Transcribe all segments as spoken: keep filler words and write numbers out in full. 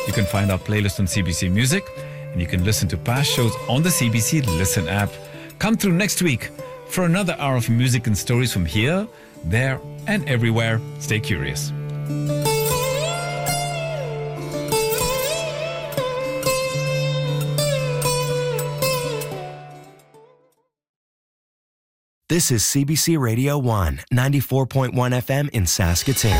You can find our playlist on C B C Music, and you can listen to past shows on the C B C Listen app. Come through next week for another hour of music and stories from here, there, and everywhere. Stay curious. This is C B C Radio one, ninety-four point one F M in Saskatoon.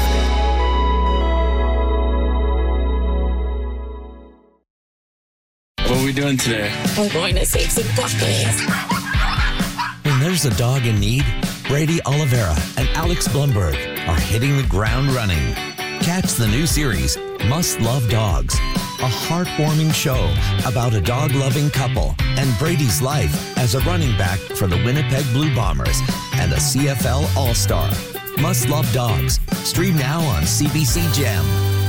What are we doing today? We're going to save some puppies. When there's a dog in need, Brady Oliveira and Alex Blumberg are hitting the ground running. Catch the new series, Must Love Dogs, a heartwarming show about a dog-loving couple and Brady's life as a running back for the Winnipeg Blue Bombers and a C F L All-Star. Must Love Dogs. Stream now on C B C Gem.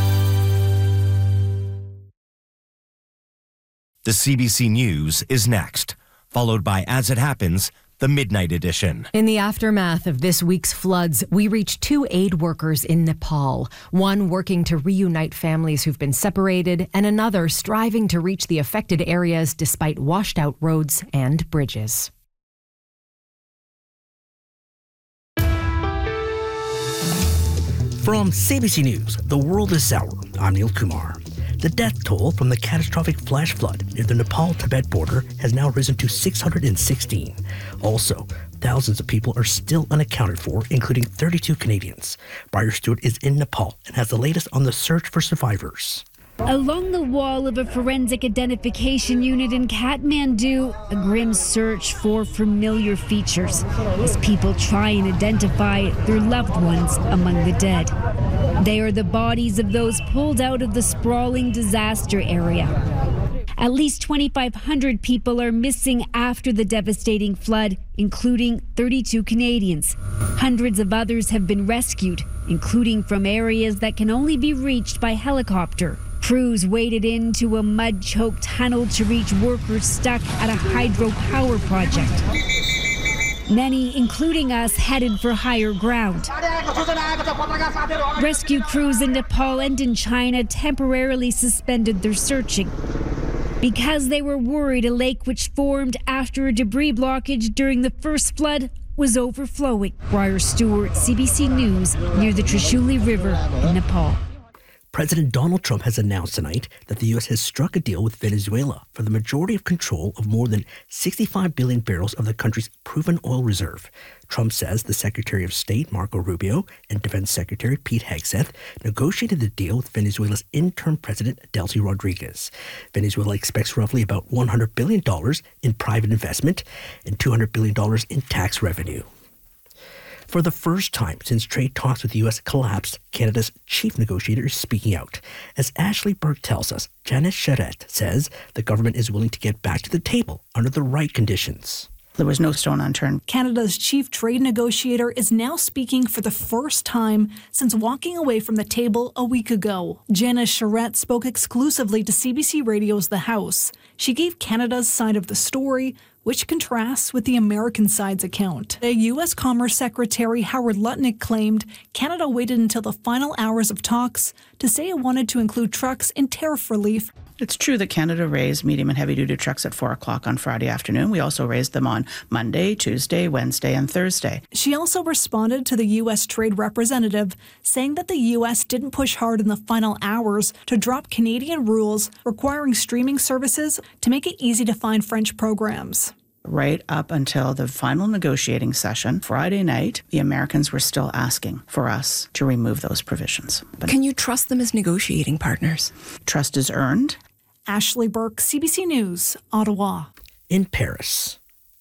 The C B C News is next, followed by As It Happens, the Midnight Edition. In the aftermath of this week's floods, we reached two aid workers in Nepal, one working to reunite families who've been separated, and another striving to reach the affected areas despite washed out roads and bridges. From C B C News, The World is Sour, I'm Neil Kumar. The death toll from the catastrophic flash flood near the Nepal-Tibet border has now risen to six hundred sixteen. Also, thousands of people are still unaccounted for, including thirty-two Canadians. Briar Stewart is in Nepal and has the latest on the search for survivors. Along the wall of a forensic identification unit in Kathmandu, a grim search for familiar features as people try and identify their loved ones among the dead. They are the bodies of those pulled out of the sprawling disaster area. At least twenty-five hundred people are missing after the devastating flood, including thirty-two Canadians. Hundreds of others have been rescued, including from areas that can only be reached by helicopter. Crews waded into a mud-choked tunnel to reach workers stuck at a hydropower project. Many, including us, headed for higher ground. Rescue crews in Nepal and in China temporarily suspended their searching because they were worried a lake which formed after a debris blockage during the first flood was overflowing. Briar Stewart, C B C News, near the Trishuli River in Nepal. President Donald Trump has announced tonight that the U S has struck a deal with Venezuela for the majority of control of more than sixty-five billion barrels of the country's proven oil reserve. Trump says the Secretary of State, Marco Rubio, and Defense Secretary Pete Hegseth negotiated the deal with Venezuela's interim president, Delcy Rodriguez. Venezuela expects roughly about one hundred billion dollars in private investment and two hundred billion dollars in tax revenue. For the first time since trade talks with the U S collapsed, Canada's chief negotiator is speaking out. As Ashley Burke tells us, Janice Charette says the government is willing to get back to the table under the right conditions. There was no stone unturned. Canada's chief trade negotiator is now speaking for the first time since walking away from the table a week ago. Janice Charette spoke exclusively to C B C Radio's The House. She gave Canada's side of the story, which contrasts with the American side's account. The U S Commerce Secretary Howard Lutnick claimed Canada waited until the final hours of talks to say it wanted to include trucks in tariff relief. It's true that Canada raised medium and heavy-duty trucks at four o'clock on Friday afternoon. We also raised them on Monday, Tuesday, Wednesday, and Thursday. She also responded to the U S trade representative, saying that the U S didn't push hard in the final hours to drop Canadian rules requiring streaming services to make it easy to find French programs. Right up until the final negotiating session, Friday night, the Americans were still asking for us to remove those provisions. But can you trust them as negotiating partners? Trust is earned. Ashley Burke, C B C News, Ottawa. In Paris.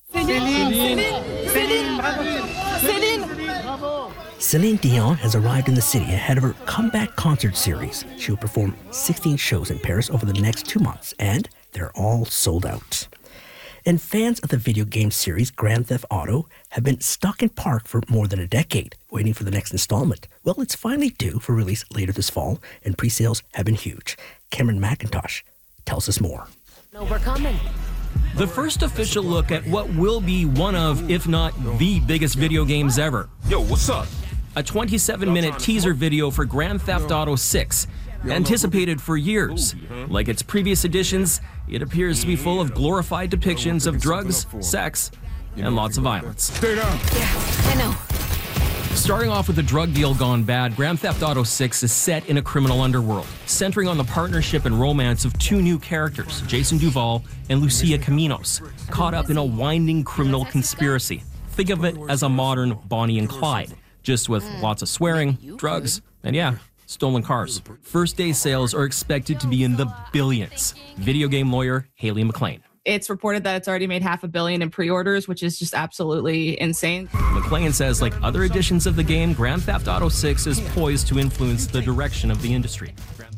Celine Dion has arrived in the city ahead of her comeback concert series. She will perform sixteen shows in Paris over the next two months, and they're all sold out. And fans of the video game series Grand Theft Auto have been stuck in park for more than a decade, waiting for the next installment. Well, it's finally due for release later this fall, and pre-sales have been huge. Cameron McIntosh tells us more. No, we're coming. The first official look at what will be one of, if not the biggest video games ever. Yo, what's up? A twenty-seven minute teaser video for Grand Theft Auto six. Anticipated for years. Like its previous editions, it appears to be full of glorified depictions of drugs, sex, and lots of violence. Yeah, I know. Starting off with a drug deal gone bad, Grand Theft Auto six is set in a criminal underworld, centering on the partnership and romance of two new characters, Jason Duval and Lucia Caminos, caught up in a winding criminal conspiracy. Think of it as a modern Bonnie and Clyde, just with lots of swearing, drugs, and yeah, stolen cars. First day sales are expected to be in the billions. Video game lawyer Haley McLean. It's reported that it's already made half a billion in pre-orders, which is just absolutely insane. McLean says, like other editions of the game, Grand Theft Auto six is poised to influence the direction of the industry.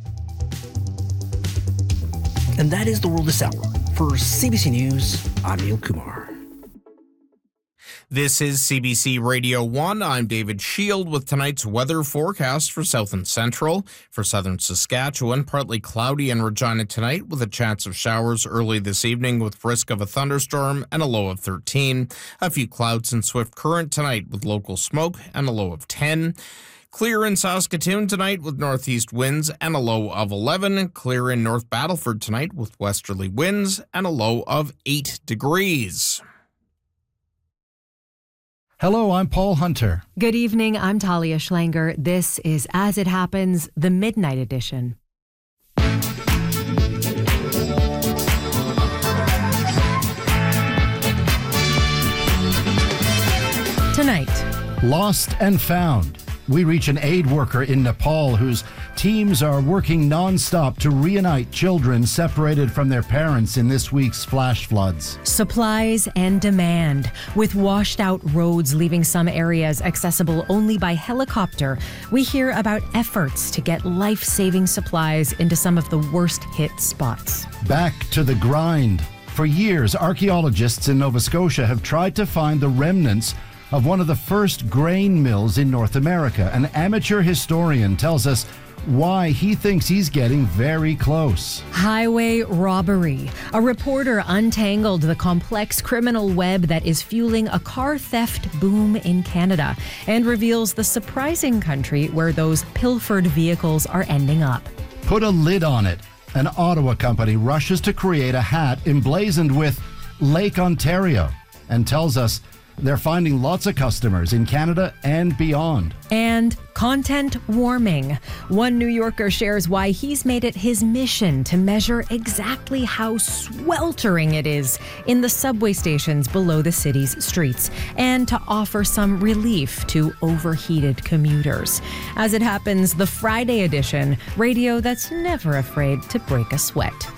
And that is the world this hour. For C B C News, I'm Neil Kumar. This is C B C Radio one. I'm David Shield with tonight's weather forecast for South and Central. For southern Saskatchewan, partly cloudy in Regina tonight with a chance of showers early this evening with risk of a thunderstorm and a low of thirteen. A few clouds in Swift Current tonight with local smoke and a low of ten. Clear in Saskatoon tonight with northeast winds and a low of eleven. Clear in North Battleford tonight with westerly winds and a low of eight degrees. Hello, I'm Paul Hunter. Good evening, I'm Talia Schlanger. This is As It Happens, the Midnight Edition. Tonight, Lost and Found. We reach an aid worker in Nepal whose teams are working non-stop to reunite children separated from their parents in this week's flash floods. Supplies and demand. With washed out roads leaving some areas accessible only by helicopter, we hear about efforts to get life-saving supplies into some of the worst hit spots. Back to the grind. For years, archaeologists in Nova Scotia have tried to find the remnants of one of the first grain mills in North America. An amateur historian tells us why he thinks he's getting very close. Highway robbery. A reporter untangled the complex criminal web that is fueling a car theft boom in Canada and reveals the surprising country where those pilfered vehicles are ending up. Put a lid on it. An Ottawa company rushes to create a hat emblazoned with Lake Ontario and tells us they're finding lots of customers in Canada and beyond. And content warming. One New Yorker shares why he's made it his mission to measure exactly how sweltering it is in the subway stations below the city's streets and to offer some relief to overheated commuters. As it happens, the Friday edition, radio that's never afraid to break a sweat.